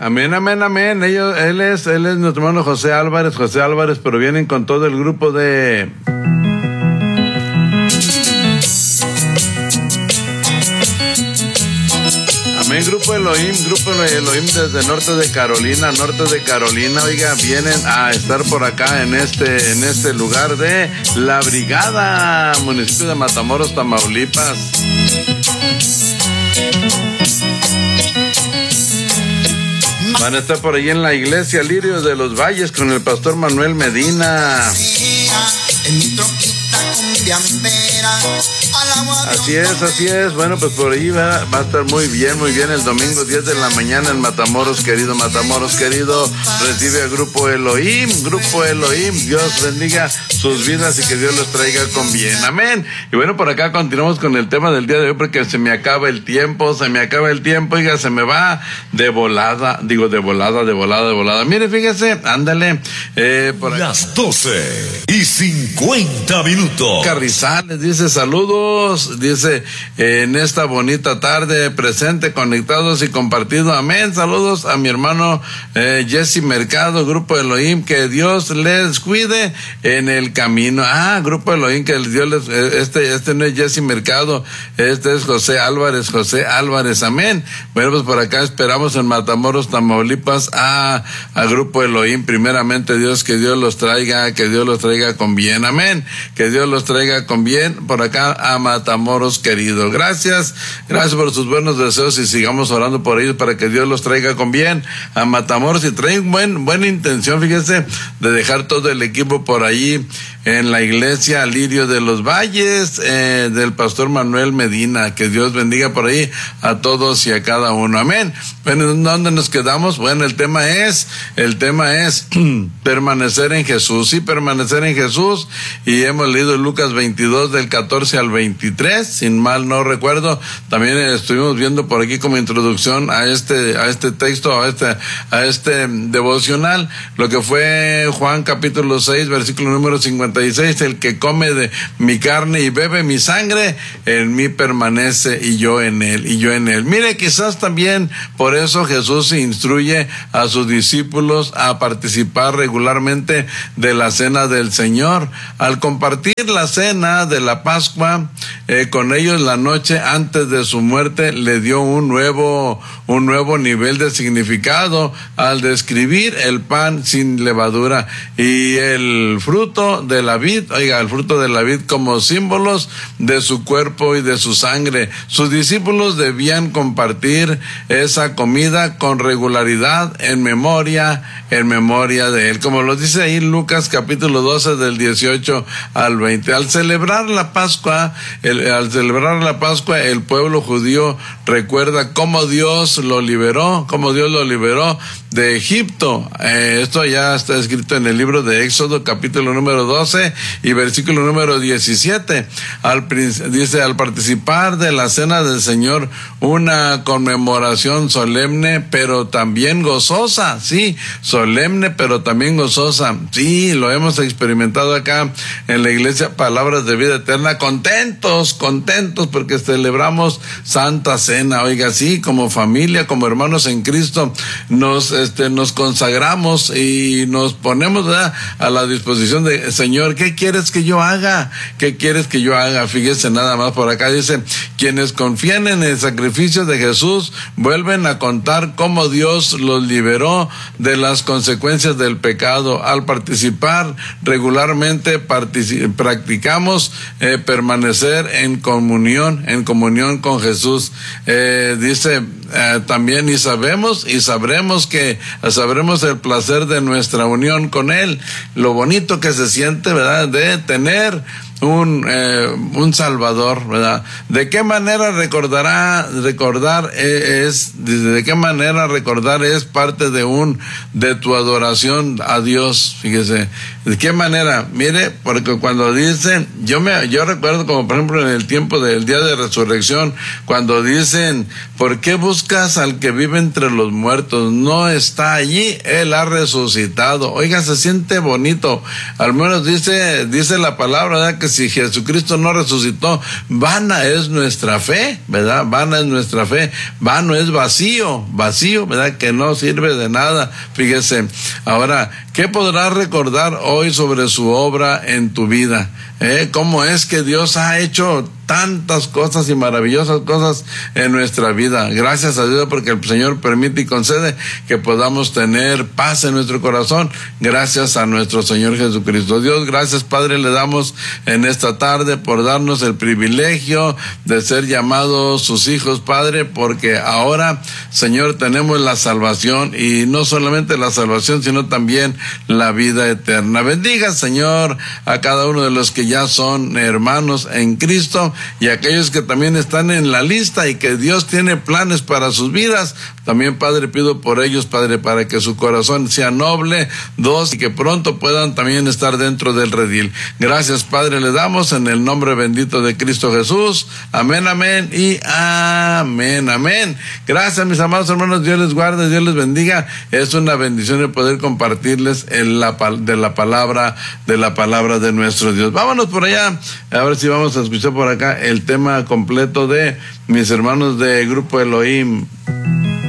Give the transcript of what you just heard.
Amén, amén, amén. Él es nuestro hermano José Álvarez, pero vienen con todo el grupo de... Amén, Grupo Elohim desde norte de Carolina, oiga, vienen a estar por acá en este lugar de La Brigada, municipio de Matamoros, Tamaulipas. Van a estar por ahí en la iglesia Lirio de los Valles con el pastor Manuel Medina. Así es. Bueno, pues por ahí va a estar muy bien el domingo 10 de la mañana en Matamoros querido. Recibe al Grupo Elohim. Dios bendiga sus vidas y que Dios los traiga con bien. Amén. Y bueno, por acá continuamos con el tema del día de hoy porque se me acaba el tiempo. Oiga, se me va de volada. Mire, fíjese, ándale. Por acá. Las 12:50. Carrizales dice saludos, dice en esta bonita tarde presente, conectados y compartido, amén. Saludos a mi hermano Jesse Mercado, Grupo Elohim, que Dios les cuide en el camino. Grupo Elohim, que Dios les, este no es Jesse Mercado, este es José Álvarez, amén. Bueno, pues por acá esperamos en Matamoros, Tamaulipas, a Grupo Elohim, primeramente Dios, que Dios los traiga con bien, amén. Que Dios los traiga con bien por acá a Matamoros querido. Gracias por sus buenos deseos y sigamos orando por ellos para que Dios los traiga con bien a Matamoros y traen buena intención, fíjese, de dejar todo el equipo por ahí en la iglesia Lirio de los Valles, del pastor Manuel Medina. Que Dios bendiga por ahí a todos y a cada uno, amén. Bueno, ¿dónde nos quedamos? Bueno, el tema es permanecer en Jesús, y hemos leído Lucas 22 del 14 al 23, sin mal no recuerdo. También estuvimos viendo por aquí como introducción a este texto, a este devocional, lo que fue Juan capítulo 6, versículo número 56, el que come de mi carne y bebe mi sangre, en mí permanece y yo en él. Mire, quizás también por eso Jesús instruye a sus discípulos a participar regularmente de la cena del Señor. Al compartir la cena de la Pascua con ellos la noche antes de su muerte, le dio un nuevo nivel de significado al describir el pan sin levadura y el fruto de la vid, como símbolos de su cuerpo y de su sangre. Sus discípulos debían compartir esa comida con regularidad en memoria de él, como lo dice ahí Lucas capítulo 12 del 18 al 20. Al celebrar la Pascua, el pueblo judío recuerda cómo Dios lo liberó de Egipto. Esto ya está escrito en el libro de Éxodo capítulo número 12 y versículo número 17. Dice, al participar de la cena del Señor, una conmemoración solemne pero también gozosa, solemne pero también gozosa. Sí, lo hemos experimentado acá en la iglesia Palabras de Vida Eterna, contentos porque celebramos Santa Cena. Oiga, sí, como familia, como hermanos en Cristo, nos consagramos y nos ponemos a la disposición de Señor, ¿qué quieres que yo haga? Fíjese nada más, por acá dice, quienes confían en el sacrificio de Jesús vuelven a contar cómo Dios los liberó de las consecuencias del pecado. Al participar regularmente practicamos permanecer en comunión con Jesús. Dice también, y sabremos el placer de nuestra unión con Él, lo bonito que se siente, ¿verdad?, de tener un Salvador, ¿verdad? ¿De qué manera recordar es parte de tu adoración a Dios? Fíjese, ¿de qué manera? Mire, porque cuando dicen, yo recuerdo como por ejemplo en el tiempo del día de resurrección, cuando dicen, ¿por qué buscas al que vive entre los muertos? No está allí, Él ha resucitado. Oiga, se siente bonito, al menos dice la palabra, ¿verdad?, que que si Jesucristo no resucitó, vana es nuestra fe, ¿verdad? Vana es nuestra fe, vano es vacío, ¿verdad? Que no sirve de nada. Fíjese, ahora, ¿qué podrás recordar hoy sobre su obra en tu vida? ¿Cómo es que Dios ha hecho tantas cosas y maravillosas cosas en nuestra vida? Gracias a Dios, porque el Señor permite y concede que podamos tener paz en nuestro corazón, gracias a nuestro Señor Jesucristo. Dios, gracias, Padre, le damos en esta tarde por darnos el privilegio de ser llamados sus hijos, Padre, porque ahora, Señor, tenemos la salvación, y no solamente la salvación, sino también la vida eterna. Bendiga, Señor, a cada uno de los que ya son hermanos en Cristo, y aquellos que también están en la lista y que Dios tiene planes para sus vidas. También, Padre, pido por ellos, Padre, para que su corazón sea noble, y que pronto puedan también estar dentro del redil. Gracias, Padre, le damos en el nombre bendito de Cristo Jesús. Amén, amén y amén, amén. Gracias, mis amados hermanos, Dios les guarde, Dios les bendiga. Es una bendición el poder compartirles de la palabra de nuestro Dios. Vámonos por allá, a ver si vamos a escuchar por acá el tema completo de mis hermanos de Grupo Elohim.